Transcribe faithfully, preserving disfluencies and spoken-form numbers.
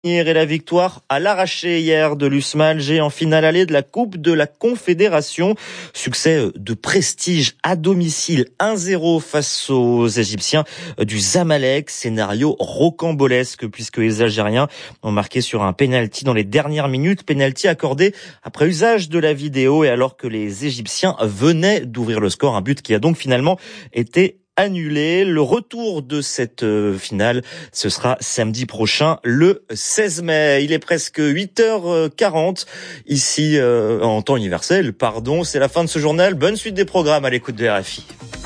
Et la victoire à l'arraché hier de l'U S M A Alger en finale allée de la Coupe de la Confédération. Succès de prestige à domicile un zéro face aux Égyptiens du Zamalek. Scénario rocambolesque puisque les Algériens ont marqué sur un pénalty dans les dernières minutes. Pénalty accordé après usage de la vidéo et alors que les Égyptiens venaient d'ouvrir le score. Un but qui a donc finalement été annulé. Le retour de cette finale, ce sera samedi prochain, le seize mai. Il est presque huit heures quarante ici euh, en temps universel. Pardon, c'est la fin de ce journal. Bonne suite des programmes à l'écoute de R F I.